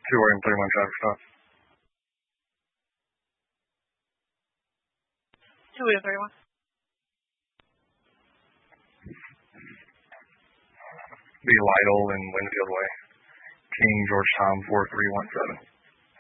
2-31 traffic stop. 2-31. Be Lytle and Winfield Way. King George Tom 4317.